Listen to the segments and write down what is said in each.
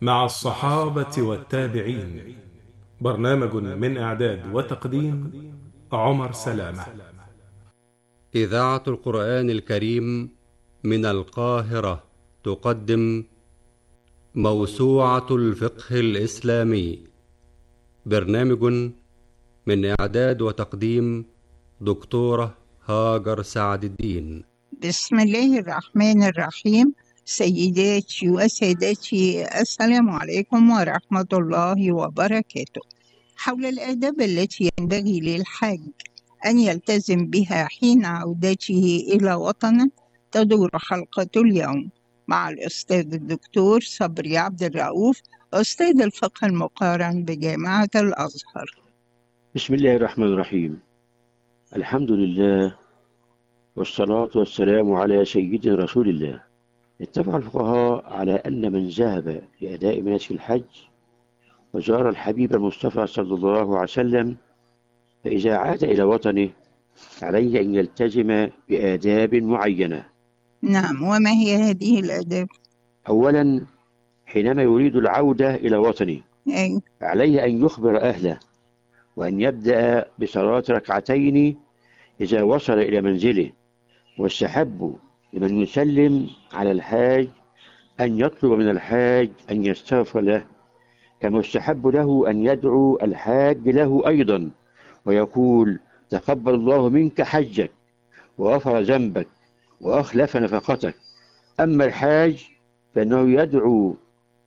مع الصحابة والتابعين. برنامج من إعداد وتقديم عمر سلامة. إذاعة القرآن الكريم من القاهرة تقدم موسوعة الفقه الإسلامي. برنامج من إعداد وتقديم دكتورة هاجر سعد الدين. بسم الله الرحمن الرحيم. سيداتي وسادتي، السلام عليكم ورحمة الله وبركاته. حول الآداب التي ينبغي للحاج أن يلتزم بها حين عودته إلى وطنه تدور حلقة اليوم مع الأستاذ الدكتور صبري عبد الرؤوف، أستاذ الفقه المقارن بجامعة الأزهر. بسم الله الرحمن الرحيم. الحمد لله والصلاة والسلام على سيدنا رسول الله. اتفق الفقهاء على أن من ذهب لأداء مناسك الحج وزار الحبيب المصطفى صلى الله عليه وسلم، فإذا عاد إلى وطنه عليه أن يلتزم بآداب معينة. نعم، وما هي هذه الآداب؟ أولا، حينما يريد العودة إلى وطنه أي. عليه أن يخبر أهله وأن يبدأ بصلاة ركعتين إذا وصل إلى منزله. والسحب لمن يسلم على الحاج أن يطلب من الحاج أن يستغفر له، كما يستحب له أن يدعو الحاج له أيضا ويقول: تقبل الله منك حجك وغفر ذنبك وأخلف نفقتك. أما الحاج فإنه يدعو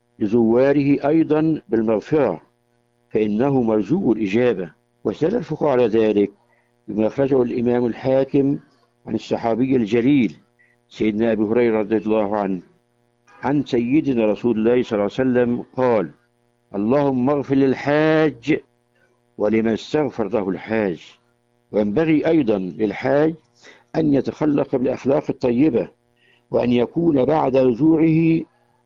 لزواره أيضا بالمغفرة، فإنه مرجو الإجابة. واستدل الفقهاء على ذلك بما أخرجه الإمام الحاكم عن الصحابي الجليل سيدنا أبي هريرة رضي الله عنه عن سيدنا رسول الله صلى الله عليه وسلم قال: اللهم اغفر للحاج ولمن استغفر له الحاج. وينبغي أيضا للحاج أن يتخلق بالأخلاق الطيبة، وأن يكون بعد رجوعه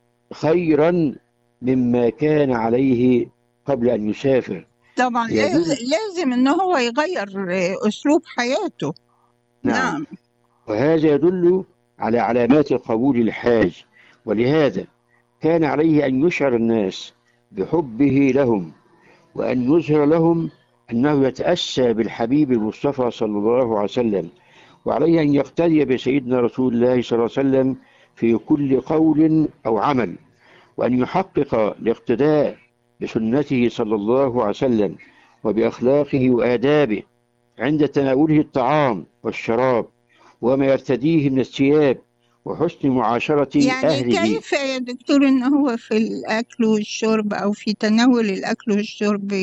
خيرا مما كان عليه قبل أن يسافر. طبعا لازم ان هو يغير اسلوب حياته. نعم. وهذا يدل على علامات قبول الحاج، ولهذا كان عليه أن يشعر الناس بحبه لهم، وأن يظهر لهم أنه يتأسى بالحبيب المصطفى صلى الله عليه وسلم، وعليه أن يقتدي بسيدنا رسول الله صلى الله عليه وسلم في كل قول أو عمل، وأن يحقق الاقتداء بسنته صلى الله عليه وسلم وبأخلاقه وآدابه عند تناوله الطعام والشراب وما يرتديه من الثياب وحسن معاشرة أهله. يعني كيف يا دكتور إن هو في الأكل والشرب أو في تناول الأكل والشرب،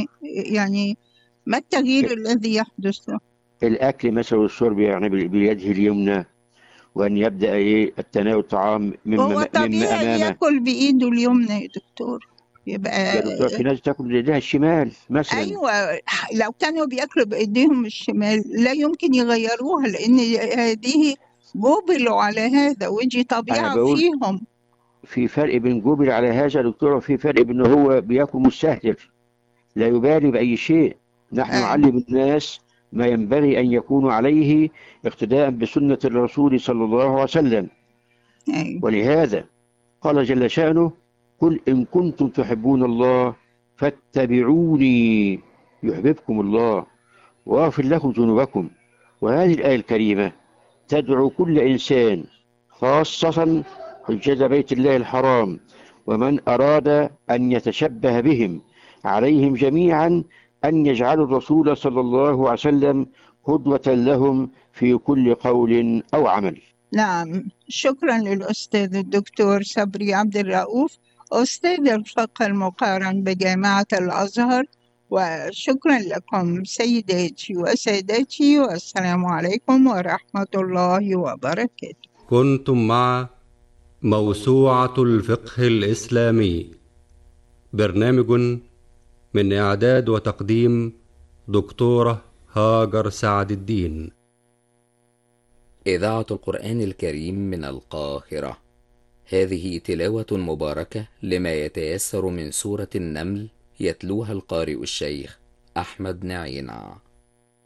يعني ما التغيير الذي يحدث له؟ الأكل مثلا والشرب يعني بيده اليمنى، وأن يبدأ التناول الطعام هو مما طبيعي أمامه. يأكل بإيده اليمنى يا دكتور. يا دكتور، في ناس تاكل بإيديها الشمال مثلا. أيوة، لو كانوا بيأكلوا بإيديهم الشمال لا يمكن يغيروها، لأن هذه جبلوا على هذا ودي أنا طبيعة بقول فيهم. في فرق بين جبل على هذا يا دكتور، وفي فرق بين هو بياكل مستهتر لا يبالي بأي شيء. نحن نعلم الناس ما ينبغي أن يكونوا عليه اقتداء بسنة الرسول صلى الله عليه وسلم. ولهذا قال جل شأنه: قل إن كنتم تحبون الله فاتبعوني يحببكم الله ويغفر لكم ذنوبكم. وهذه الآية الكريمة تدعو كل إنسان، خاصة حجاج بيت الله الحرام ومن أراد أن يتشبه بهم، عليهم جميعا أن يجعلوا الرسول صلى الله عليه وسلم قدوة لهم في كل قول أو عمل. نعم، شكرا للأستاذ الدكتور صبري عبد الرؤوف، أستاذ الفقه المقارن بجامعة الأزهر. وشكرا لكم سيداتي وسادتي، والسلام عليكم ورحمة الله وبركاته. كنتم مع موسوعة الفقه الإسلامي، برنامج من إعداد وتقديم دكتورة هاجر سعد الدين. إذاعة القرآن الكريم من القاهرة. هذه تلاوة مباركة لما يتيسر من سورة النمل، يتلوها القارئ الشيخ أحمد نعينة.